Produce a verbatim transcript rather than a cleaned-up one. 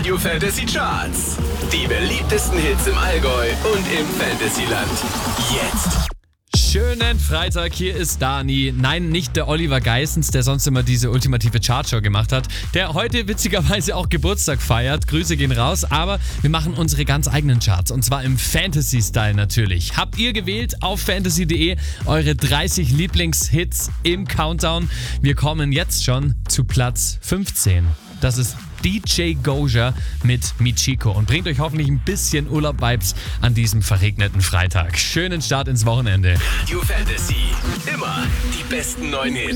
Radio Fantasy Charts. Die beliebtesten Hits im Allgäu und im Fantasyland. Jetzt. Schönen Freitag, hier ist Dani. Nein, nicht der Oliver Geissens, der sonst immer diese ultimative Chartshow gemacht hat, der heute witzigerweise auch Geburtstag feiert. Grüße gehen raus, aber wir machen unsere ganz eigenen Charts und zwar im Fantasy-Style natürlich. Habt ihr gewählt auf fantasy punkt de eure dreißig Lieblingshits im Countdown? Wir kommen jetzt schon zu Platz fünfzehn. Das ist D J Goja mit Michiko und bringt euch hoffentlich ein bisschen Urlaub-Vibes an diesem verregneten Freitag. Schönen Start ins Wochenende. Radio Fantasy. Immer die besten neuen Hits.